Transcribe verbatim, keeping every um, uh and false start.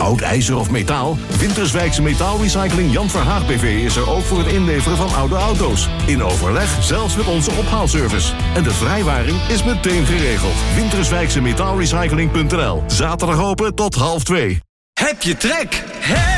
Oud ijzer of metaal? Winterswijkse Metaalrecycling Jan Verhaag B V is er ook voor het inleveren van oude auto's. In overleg, zelfs met onze ophaalservice. En de vrijwaring is meteen geregeld. Winterswijkse Metaalrecycling punt n l. Zaterdag open tot half twee. Heb je trek? Hè?